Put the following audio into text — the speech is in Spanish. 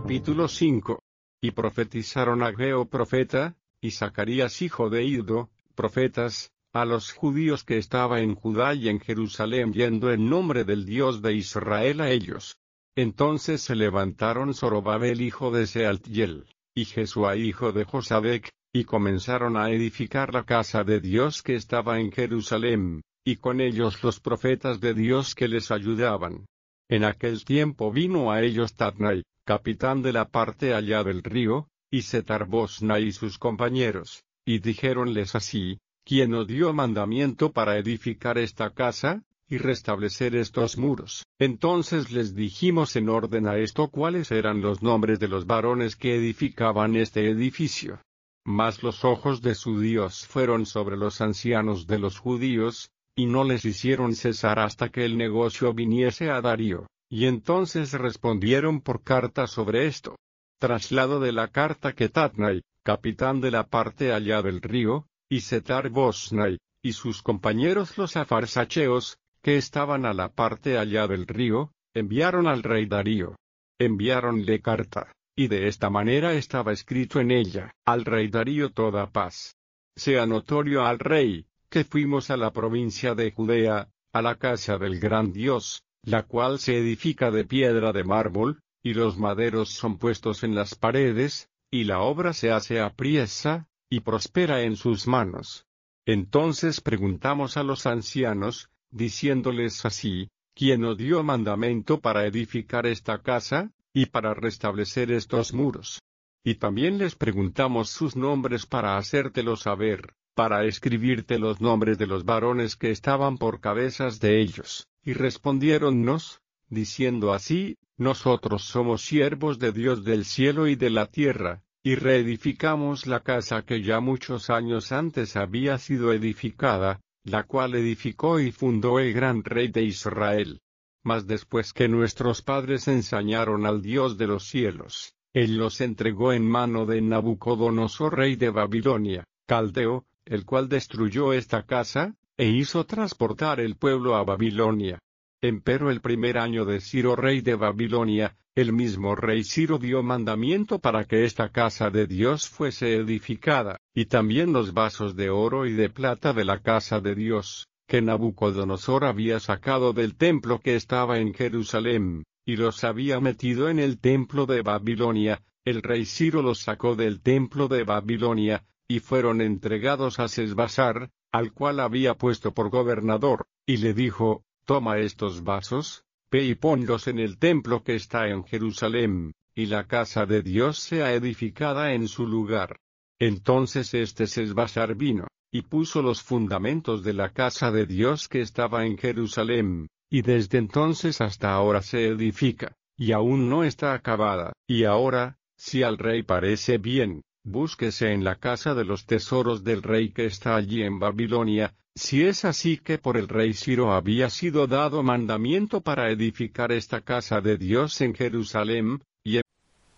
Capítulo 5. Y profetizaron Ageo profeta, y Zacarías hijo de Iddo, profetas, a los judíos que estaba en Judá y en Jerusalén yendo en nombre del Dios de Israel a ellos. Entonces se levantaron Zorobabel hijo de Sealtiel, y Jesúa hijo de Josadec, y comenzaron a edificar la casa de Dios que estaba en Jerusalén, y con ellos los profetas de Dios que les ayudaban. En aquel tiempo vino a ellos Tatnai, capitán de la parte allá del río, y Setar-Bosnai y sus compañeros, y dijéronles así: ¿Quién os dio mandamiento para edificar esta casa, y restablecer estos muros? Entonces les dijimos en orden a esto cuáles eran los nombres de los varones que edificaban este edificio. Mas los ojos de su Dios fueron sobre los ancianos de los judíos, y no les hicieron cesar hasta que el negocio viniese a Darío. Y entonces respondieron por carta sobre esto. Traslado de la carta que Tatnai, capitán de la parte allá del río, y Setar-Bosnai, y sus compañeros los afarsacheos, que estaban a la parte allá del río, enviaron al rey Darío. Enviáronle carta, y de esta manera estaba escrito en ella: al rey Darío toda paz. Sea notorio al rey, que fuimos a la provincia de Judea, a la casa del gran Dios, la cual se edifica de piedra de mármol, y los maderos son puestos en las paredes, y la obra se hace apriesa, y prospera en sus manos. Entonces preguntamos a los ancianos, diciéndoles así: ¿Quién os dio mandamento para edificar esta casa, y para restablecer estos muros? Y también les preguntamos sus nombres para hacértelo saber, para escribirte los nombres de los varones que estaban por cabezas de ellos. Y respondiéronnos, diciendo así: nosotros somos siervos de Dios del cielo y de la tierra, y reedificamos la casa que ya muchos años antes había sido edificada, la cual edificó y fundó el gran rey de Israel. Mas después que nuestros padres ensañaron al Dios de los cielos, Él los entregó en mano de Nabucodonosor rey de Babilonia, caldeo, el cual destruyó esta casa, e hizo transportar el pueblo a Babilonia. Empero el primer año de Ciro rey de Babilonia, el mismo rey Ciro dio mandamiento para que esta casa de Dios fuese edificada, y también los vasos de oro y de plata de la casa de Dios, que Nabucodonosor había sacado del templo que estaba en Jerusalén, y los había metido en el templo de Babilonia. El rey Ciro los sacó del templo de Babilonia, y fueron entregados a Sesbazar, al cual había puesto por gobernador, y le dijo: toma estos vasos, ve y ponlos en el templo que está en Jerusalén, y la casa de Dios sea edificada en su lugar. Entonces Sesbazar vino, y puso los fundamentos de la casa de Dios que estaba en Jerusalén, y desde entonces hasta ahora se edifica, y aún no está acabada. Y ahora, si al rey parece bien, búsquese en la casa de los tesoros del rey que está allí en Babilonia, si es así que por el rey Ciro había sido dado mandamiento para edificar esta casa de Dios en Jerusalén,